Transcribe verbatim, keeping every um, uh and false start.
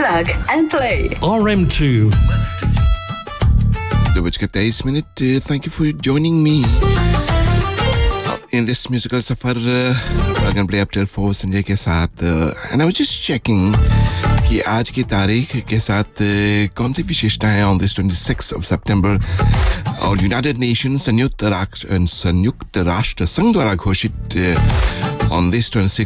Plug and play. R M two. दो बजकर तेईस minute. Thank you for joining me in this musical suffer. Plug and play up till four Sanjay के साथ. And I was just checking कि आज की तारीख के साथ कौन सी विशेषताएं on this twenty-sixth of September और यूनाइटेड नेशन संयुक्त राष्ट्र संयुक्त राष्ट्र संघ द्वारा घोषित on this twenty-sixth